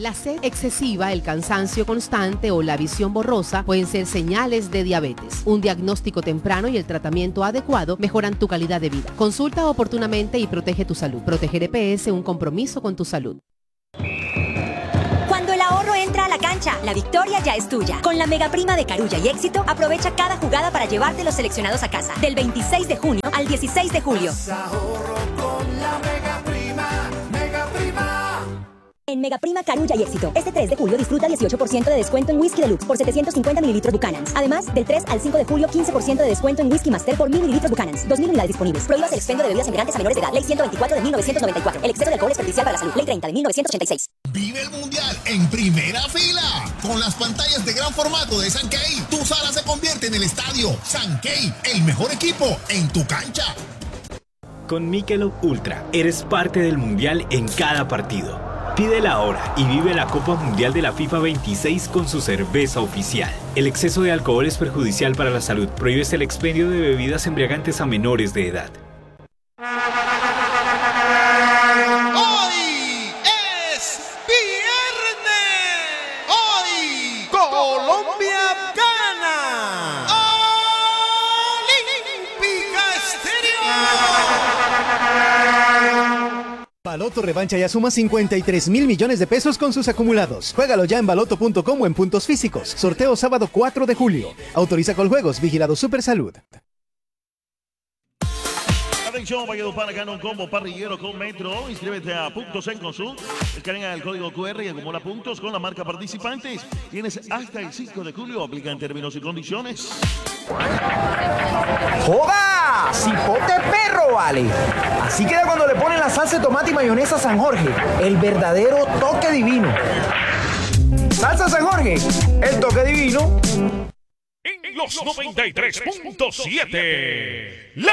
La sed excesiva, el cansancio constante o la visión borrosa pueden ser señales de diabetes. Un diagnóstico temprano y el tratamiento adecuado mejoran tu calidad de vida. Consulta oportunamente y protege tu salud. Proteger EPS, un compromiso con tu salud. Cuando el ahorro entra a la cancha, la victoria ya es tuya. Con la Mega Prima de Carulla y Éxito, aprovecha cada jugada para llevarte los seleccionados a casa. Del 26 de junio al 16 de julio. Ahorro con la Mega Prima, Mega Prima. En Mega Prima Carulla y Éxito, este 3 de julio disfruta 18% de descuento en Whisky Deluxe por 750 mililitros Buchanan's. Además, del 3 al 5 de julio, 15% de descuento en Whisky Master por 1000 mililitros Buchanan's. 2000 unidades disponibles. Prohíbas el expendio de bebidas embriagantes a menores de edad. Ley 124 de 1994. El exceso de alcohol es perjudicial para la salud. Ley 30 de 1986. Vive el Mundial en primera fila. Con las pantallas de gran formato de Sankey, tu sala se convierte en el estadio. Sankey, el mejor equipo en tu cancha. Con Michelob Ultra, eres parte del Mundial en cada partido. Pídela ahora y vive la Copa Mundial de la FIFA 26 con su cerveza oficial. El exceso de alcohol es perjudicial para la salud. Prohíbes el expendio de bebidas embriagantes a menores de edad. Hoy es viernes. Hoy Colombia gana. Olímpica Estéreo. Baloto Revancha ya suma 53,000 millones de pesos con sus acumulados. Juégalo ya en baloto.com o en puntos físicos. Sorteo sábado 4 de julio. Autoriza con juegos. Vigilado Supersalud. Atención, Valledupar gana un combo parrillero con Metro. Inscríbete a Puntos en Consum. Escanea el código QR y acumula puntos con la marca participantes. Tienes hasta el 5 de julio. Aplica en términos y condiciones. ¡Joda! ¡Cipote perro, vale! Así queda cuando le ponen la salsa de tomate y mayonesa San Jorge. El verdadero toque divino. Salsa San Jorge, el toque divino. En los 93.7.